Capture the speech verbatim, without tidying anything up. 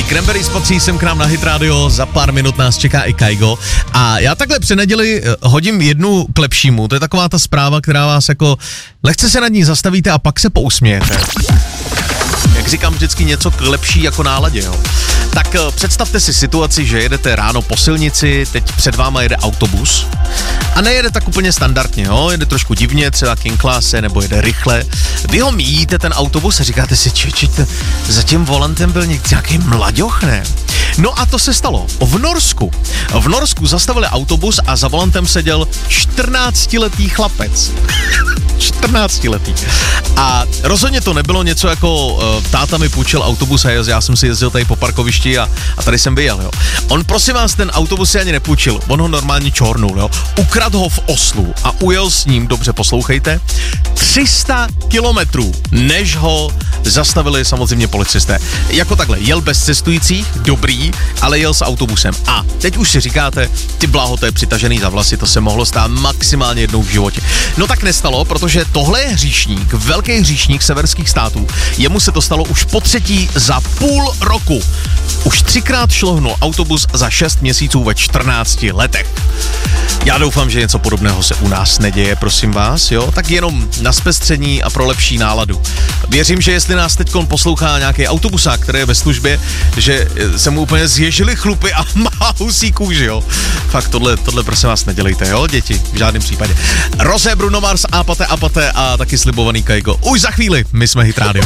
Cranberries patří sem k nám na Hit Radio, za pár minut nás čeká i Kaigo. A já takhle při neděli hodím jednu k lepšímu, to je taková ta zpráva, která vás jako lehce se nad ní zastavíte a pak se pousmějete. Jak říkám vždycky něco k lepší jako náladě, jo. Tak představte si situaci, že jedete ráno po silnici, teď před váma jede autobus a nejede tak úplně standardně, jo, jede trošku divně, třeba King Classe, nebo jede rychle. Vy ho míjíte ten autobus a říkáte si, či, za tím volantem byl nějaký mlaďoch, ne? No a to se stalo v Norsku. V Norsku zastavili autobus a za volantem seděl čtrnáctiletý chlapec. čtrnáctiletý. A rozhodně to nebylo něco jako uh, táta mi půjčil autobus a já jsem si jezdil tady po parkovišti a, a tady jsem vyjel, jo. On prosím vás ten autobus si ani nepůjčil, on ho normálně čornul, jo. Ukradl ho v Oslu a ujel s ním, dobře poslouchejte, tři sta kilometrů, než ho zastavili samozřejmě policisté. Jako takhle, jel bez cestujících, dobrý, ale jel s autobusem. A teď už si říkáte, ty bláho, to je přitažený za vlasy, to se mohlo stát maximálně jednou v životě. No tak nestalo, protože tohle je hříšník, velký hříšník severských států. Jemu se to stalo už po třetí za půl roku. Už třikrát šlohnul autobus za šest měsíců ve čtrnácti letech. Já doufám, že něco podobného se u nás neděje, prosím vás, jo? Tak jenom na zpestření a pro lepší náladu. Věřím, že jestli nás teďkon poslouchá nějaký autobusák, který je ve službě, že se mu úplně zježily chlupy a má husí kůži, jo? Fakt tohle, tohle prosím vás nedělejte, jo, děti? V žádném případě. Rosé, Bruno Mars, Apate, Apate a taky slibovaný Kaigo. Už za chvíli, my jsme Hit Radio.